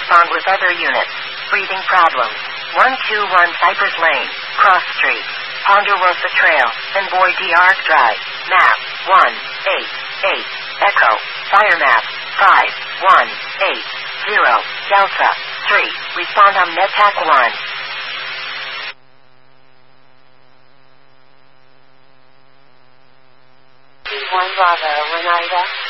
respond with other units. Breathing problems. 121 Cypress Lane, Cross Street, Ponderosa Trail, and Boise Arc Drive. Map 188. Echo. Fire map 5180. Delta 3. Respond on NetTac 1. 1 Bravo, Renida.